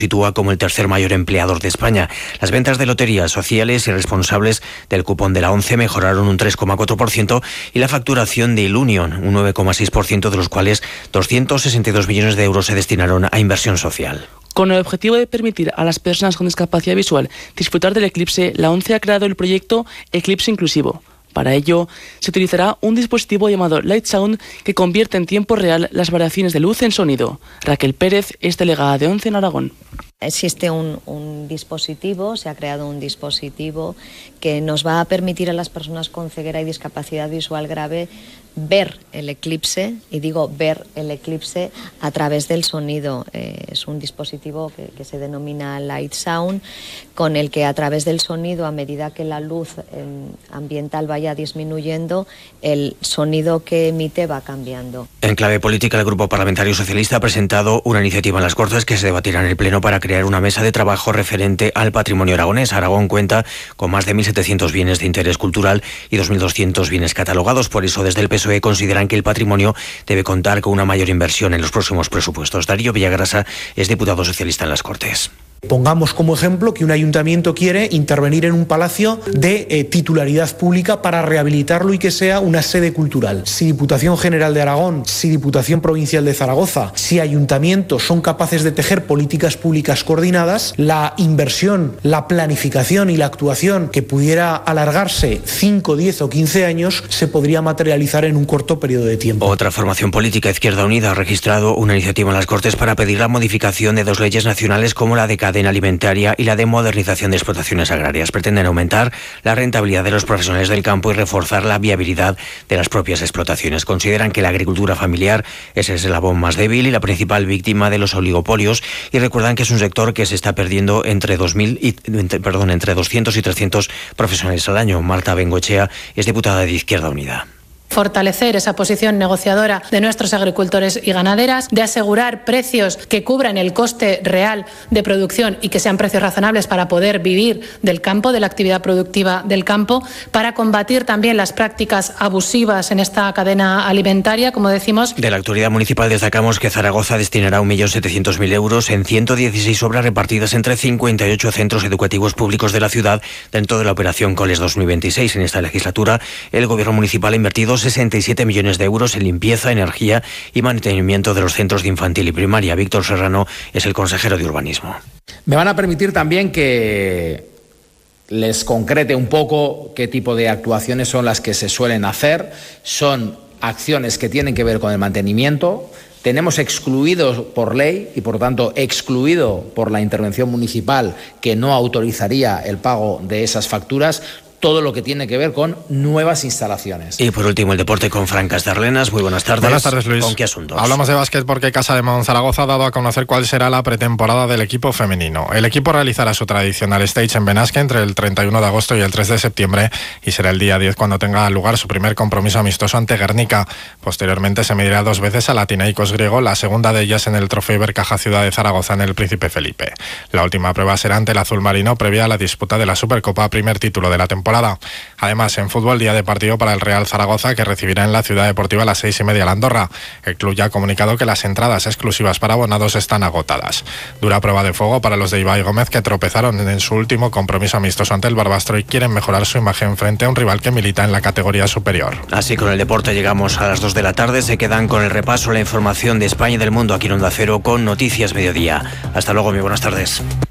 sitúa como el tercer mayor empleador de España. Las ventas de loterías sociales y responsables del cupón de la ONCE mejoraron un 3,4% y la facturación de Ilunion un 9,6%, de los cuales 262 millones de euros se destinaron a inversión social. Con el objetivo de permitir a las personas con discapacidad visual disfrutar del eclipse, la ONCE ha creado el proyecto Eclipse Inclusivo. Para ello, se utilizará un dispositivo llamado Light Sound que convierte en tiempo real las variaciones de luz en sonido. Raquel Pérez es delegada de ONCE en Aragón. Existe un dispositivo, se ha creado un dispositivo que nos va a permitir a las personas con ceguera y discapacidad visual grave ver el eclipse, y digo ver el eclipse a través del sonido. Es un dispositivo que se denomina Light Sound, con el que a través del sonido, a medida que la luz ambiental vaya disminuyendo, el sonido que emite va cambiando. En clave política, el Grupo Parlamentario Socialista ha presentado una iniciativa en las Cortes que se debatirá en el Pleno para crear una mesa de trabajo referente al patrimonio aragonés. Aragón cuenta con más de 1.700 bienes de interés cultural y 2.200 bienes catalogados. Por eso, desde el PSOE consideran que el patrimonio debe contar con una mayor inversión en los próximos presupuestos. Darío Villagrasa es diputado socialista en las Cortes. Pongamos como ejemplo que un ayuntamiento quiere intervenir en un palacio de titularidad pública para rehabilitarlo y que sea una sede cultural. Si Diputación General de Aragón, si Diputación Provincial de Zaragoza, si ayuntamientos son capaces de tejer políticas públicas coordinadas, la inversión, la planificación y la actuación que pudiera alargarse 5, 10 o 15 años se podría materializar en un corto periodo de tiempo. Otra formación política, Izquierda Unida, ha registrado una iniciativa en las Cortes para pedir la modificación de dos leyes nacionales como la de cadena alimentaria y la de modernización de explotaciones agrarias. Pretenden aumentar la rentabilidad de los profesionales del campo y reforzar la viabilidad de las propias explotaciones. Consideran que la agricultura familiar es el eslabón más débil y la principal víctima de los oligopolios, y recuerdan que es un sector que se está perdiendo entre 200 y 300 profesionales al año. Marta Bengoechea es diputada de Izquierda Unida. Fortalecer esa posición negociadora de nuestros agricultores y ganaderas, de asegurar precios que cubran el coste real de producción y que sean precios razonables para poder vivir del campo, de la actividad productiva del campo, para combatir también las prácticas abusivas en esta cadena alimentaria, como decimos. De la actualidad municipal destacamos que Zaragoza destinará 1.700.000 euros en 116 obras repartidas entre 58 centros educativos públicos de la ciudad dentro de la operación Coles 2026. En esta legislatura, el Gobierno municipal ha invertido 67 millones de euros en limpieza, energía y mantenimiento de los centros de infantil y primaria. Víctor Serrano es el consejero de Urbanismo. Me van a permitir también que les concrete un poco qué tipo de actuaciones son las que se suelen hacer. Son acciones que tienen que ver con el mantenimiento. Tenemos excluido por ley y, por tanto, excluido por la intervención municipal, que no autorizaría el pago de esas facturas, todo lo que tiene que ver con nuevas instalaciones. Y por último, el deporte con Fran Castarlenas. Muy buenas tardes. Buenas tardes, Luis. ¿Con qué asuntos? Hablamos de básquet porque Casa de Monzaragoza ha dado a conocer cuál será la pretemporada del equipo femenino. El equipo realizará su tradicional stage en Benasque entre el 31 de agosto y el 3 de septiembre y será el día 10 cuando tenga lugar su primer compromiso amistoso ante Guernica. Posteriormente se medirá 2 veces a Latinaicos griego, la segunda de ellas en el Trofeo Ibercaja Ciudad de Zaragoza en el Príncipe Felipe. La última prueba será ante el azul marino previa a la disputa de la Supercopa, primer título de la temporada. Además, en fútbol, día de partido para el Real Zaragoza, que recibirá en la Ciudad Deportiva a las 6:30 la Andorra. El club ya ha comunicado que las entradas exclusivas para abonados están agotadas. Dura prueba de fuego para los de Ibai Gómez, que tropezaron en su último compromiso amistoso ante el Barbastro y quieren mejorar su imagen frente a un rival que milita en la categoría superior. Así, con el deporte llegamos a las 2 de la tarde. Se quedan con el repaso, la información de España y del mundo aquí en Onda Cero con Noticias Mediodía. Hasta luego, muy buenas tardes.